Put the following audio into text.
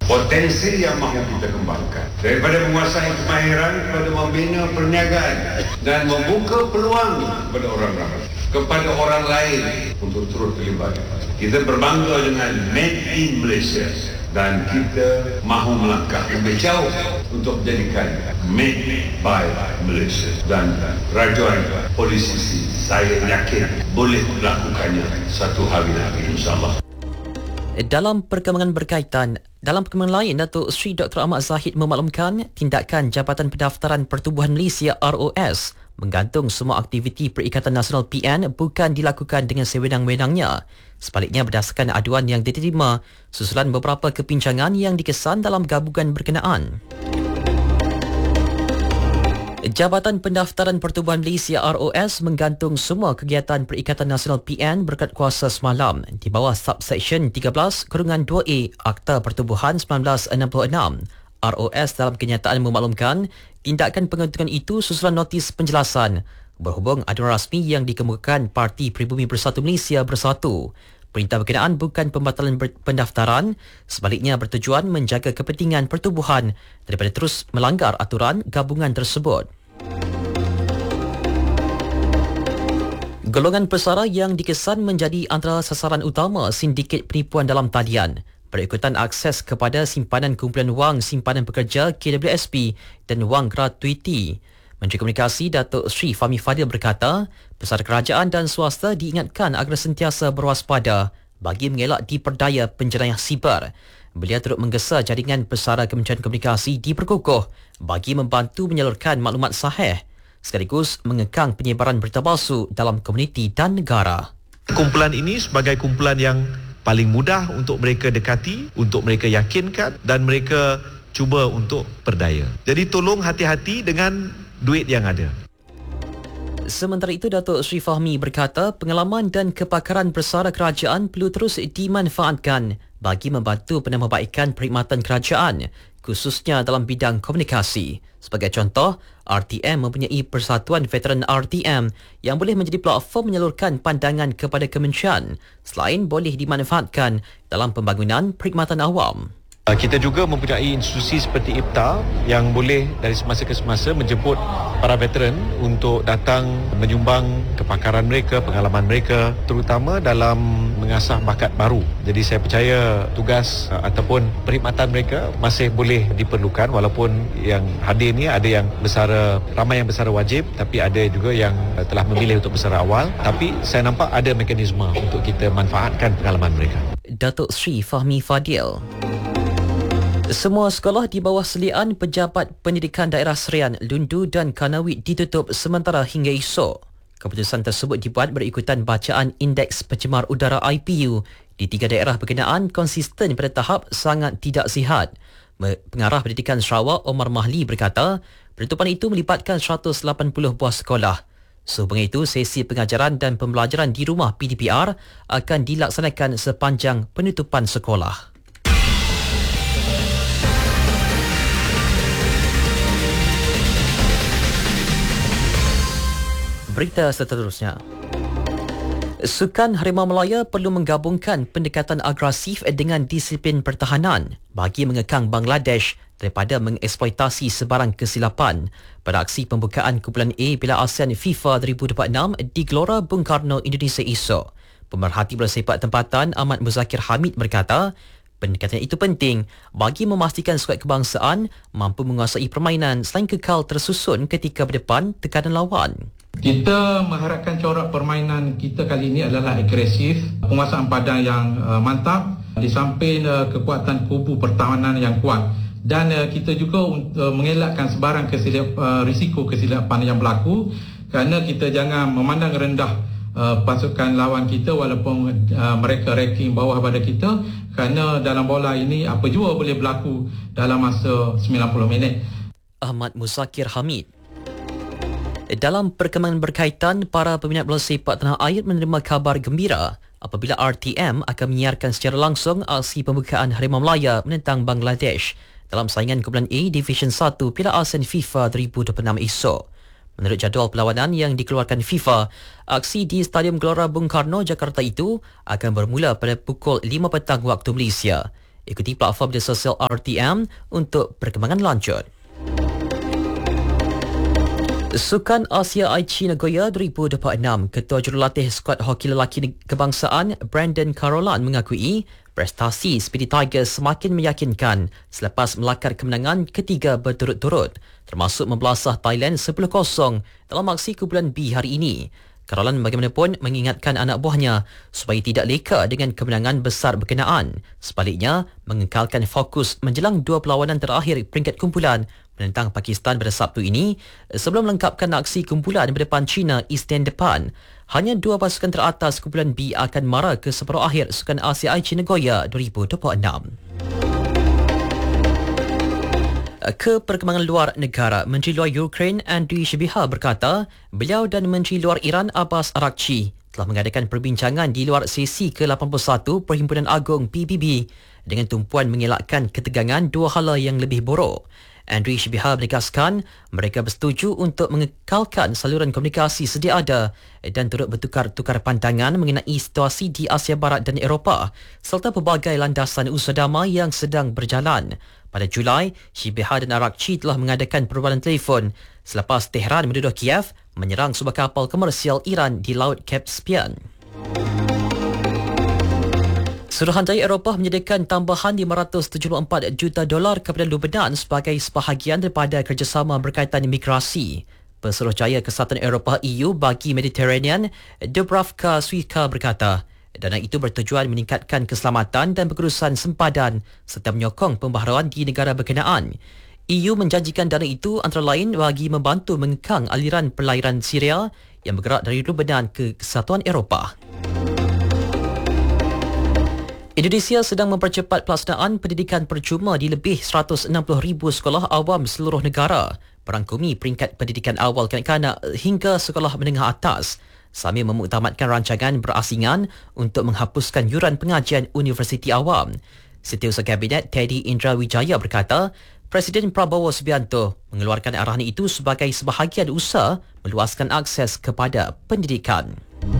Potensi yang mahu kita kembangkan. Daripada menguasai kemahiran kepada membina perniagaan dan membuka peluang kepada orang lain untuk turut terlibat. Kita berbangga dengan Made in Malaysia dan kita mahu melangkah lebih jauh untuk menjadikan Made by Malaysia. Dan rajuan polisi saya yakin boleh melakukannya satu hari lagi, insyaAllah. Dalam perkembangan lain, Datuk Seri Dr. Ahmad Zahid memaklumkan tindakan Jabatan Pendaftaran Pertubuhan Malaysia ROS menggantung semua aktiviti Perikatan Nasional PN bukan dilakukan dengan sewenang-wenangnya. Sebaliknya, berdasarkan aduan yang diterima susulan beberapa kepincangan yang dikesan dalam gabungan berkenaan. Jabatan Pendaftaran Pertubuhan Malaysia ROS menggantung semua kegiatan Perikatan Nasional PN berkat kuasa semalam di bawah subsection 13/2A Akta Pertubuhan 1966. ROS dalam kenyataan memaklumkan tindakan pengantungan itu susulan notis penjelasan berhubung aduan rasmi yang dikemukakan Parti Pribumi Bersatu Malaysia Bersatu. Perintah berkenaan bukan pembatalan pendaftaran, sebaliknya bertujuan menjaga kepentingan pertubuhan daripada terus melanggar aturan gabungan tersebut. Golongan pesara yang dikesan menjadi antara sasaran utama sindiket penipuan dalam talian berikutan akses kepada simpanan kumpulan wang simpanan pekerja KWSP dan wang gratuiti. Menteri Komunikasi Datuk Seri Fahmi Fadil berkata, pesara kerajaan dan swasta diingatkan agar sentiasa berwaspada bagi mengelak diperdaya penjenayah siber. Beliau turut menggesa jaringan pesara Kementerian Komunikasi diperkukuh bagi membantu menyalurkan maklumat sahih sekaligus mengekang penyebaran berita palsu dalam komuniti dan negara. Kumpulan ini sebagai kumpulan yang paling mudah untuk mereka dekati, untuk mereka yakinkan dan mereka cuba untuk berdaya. Jadi tolong hati-hati dengan duit yang ada. Sementara itu, Datuk Seri Fahmi berkata pengalaman dan kepakaran pesara kerajaan perlu terus dimanfaatkan bagi membantu penambahbaikan perkhidmatan kerajaan, khususnya dalam bidang komunikasi. Sebagai contoh, RTM mempunyai Persatuan Veteran RTM yang boleh menjadi platform menyalurkan pandangan kepada kementerian selain boleh dimanfaatkan dalam pembangunan perkhidmatan awam. Kita juga mempunyai institusi seperti IPTA yang boleh dari semasa ke semasa menjemput para veteran untuk datang menyumbang kepakaran mereka, pengalaman mereka, terutama dalam mengasah bakat baru. Jadi saya percaya tugas ataupun perkhidmatan mereka masih boleh diperlukan walaupun yang hadir ni ada yang ramai yang bersara wajib tapi ada juga yang telah memilih untuk bersara awal. Tapi saya nampak ada mekanisme untuk kita manfaatkan pengalaman mereka. Datuk Seri Fahmi Fadil. Semua sekolah di bawah seliaan Pejabat Pendidikan Daerah Serian, Lundu dan Kanawit ditutup sementara hingga esok. Keputusan tersebut dibuat berikutan bacaan Indeks Pencemar Udara IPU di 3 daerah berkenaan konsisten pada tahap sangat tidak sihat. Pengarah Pendidikan Sarawak Omar Mahli berkata, penutupan itu melibatkan 180 buah sekolah. Sehubungan itu, sesi pengajaran dan pembelajaran di rumah PDPR akan dilaksanakan sepanjang penutupan sekolah. Berita seterusnya. Sukan Harimau Melaya perlu menggabungkan pendekatan agresif dengan disiplin pertahanan bagi mengekang Bangladesh daripada mengeksploitasi sebarang kesilapan pada aksi pembukaan Kumpulan A Piala ASEAN FIFA 2026 di Gelora Bung Karno, Indonesia esok. Pemerhati bola sepak tempatan Ahmad Muzakir Hamid berkata, pendekatan itu penting bagi memastikan skuad kebangsaan mampu menguasai permainan selain kekal tersusun ketika berdepan tekanan lawan. Kita mengharapkan corak permainan kita kali ini adalah agresif, penguasaan padang yang mantap, di samping kekuatan kubu pertahanan yang kuat. Dan kita juga mengelakkan sebarang risiko kesilapan yang berlaku kerana kita jangan memandang rendah pasukan lawan kita walaupun mereka ranking bawah pada kita, kerana dalam bola ini apa jua boleh berlaku dalam masa 90 minit. Ahmad Muzakir Hamid. Dalam perkembangan berkaitan, para peminat bola sepak tanah air menerima kabar gembira apabila RTM akan menyiarkan secara langsung aksi pembukaan Harimau Melaya menentang Bangladesh dalam saingan Kumpulan A Division 1 Piala ASEAN FIFA 2026 esok. Menurut jadual perlawanan yang dikeluarkan FIFA, aksi di Stadium Gelora Bung Karno, Jakarta itu akan bermula pada pukul 5 petang waktu Malaysia. Ikuti platform media sosial RTM untuk perkembangan lanjut. Sukan Asia Aichi Nagoya 2026, Ketua Jurulatih skuad hoki lelaki kebangsaan Brandon Carolan mengakui prestasi Speedy Tigers semakin meyakinkan selepas melakar kemenangan ketiga berturut-turut, termasuk membelasah Thailand 10-0 dalam aksi kumpulan B hari ini. Carolan bagaimanapun mengingatkan anak buahnya supaya tidak leka dengan kemenangan besar berkenaan. Sebaliknya, mengekalkan fokus menjelang dua perlawanan terakhir peringkat kumpulan menentang Pakistan pada Sabtu ini sebelum melengkapkan aksi kumpulan berdepan China Isnin depan. Hanya dua pasukan teratas kumpulan B akan mara ke separuh akhir Sukan Asia Aichi Nagoya 2026. Ke perkembangan luar negara, Menteri Luar Ukraine Andriy Sybiha berkata beliau dan Menteri Luar Iran Abbas Araghchi telah mengadakan perbincangan di luar sesi ke-81 Perhimpunan Agung PBB dengan tumpuan mengelakkan ketegangan dua hala yang lebih buruk. Andriy Sybiha menegaskan mereka bersetuju untuk mengekalkan saluran komunikasi sedia ada dan turut bertukar-tukar pandangan mengenai situasi di Asia Barat dan Eropah serta pelbagai landasan usaha damai yang sedang berjalan. Pada Julai, Sybiha dan Araghchi telah mengadakan perbualan telefon selepas Tehran menuduh Kiev menyerang sebuah kapal komersial Iran di Laut Caspian. Suruhanjaya Eropah menyediakan tambahan $574 juta kepada Lebanon sebagai sebahagian daripada kerjasama berkaitan imigrasi. Pesuruhjaya Kesatuan Eropah EU bagi Mediterranean, Dubravka Šuica berkata, dana itu bertujuan meningkatkan keselamatan dan pengurusan sempadan serta menyokong pembaharuan di negara berkenaan. EU menjanjikan dana itu antara lain bagi membantu mengekang aliran perlairan Syria yang bergerak dari Lebanon ke Kesatuan Eropah. Indonesia sedang mempercepat pelaksanaan pendidikan percuma di lebih 160,000 sekolah awam seluruh negara, merangkumi peringkat pendidikan awal kanak-kanak hingga sekolah menengah atas, sambil memuktamadkan rancangan berasingan untuk menghapuskan yuran pengajian universiti awam. Setiausaha Kabinet Teddy Indra Wijaya berkata, Presiden Prabowo Subianto mengeluarkan arahan itu sebagai sebahagian usaha meluaskan akses kepada pendidikan.